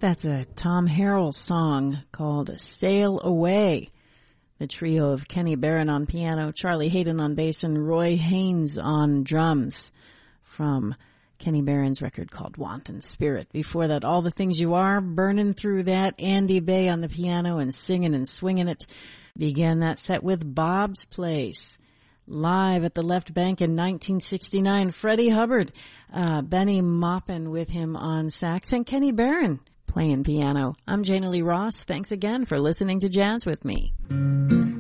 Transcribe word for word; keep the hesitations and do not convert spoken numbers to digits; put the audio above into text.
That's a Tom Harrell song called Sail Away. The trio of Kenny Barron on piano, Charlie Hayden on bass, and Roy Haynes on drums from Kenny Barron's record called Wanton Spirit. Before that, All the Things You Are, burning through that. Andy Bay on the piano and singing and swinging it. Began that set with Bob's Place. Live at the Left Bank in nineteen sixty-nine, Freddie Hubbard, uh, Benny Maupin with him on sax, and Kenny Barron playing piano. I'm Jana Lee Ross. Thanks again for listening to Jazz with me.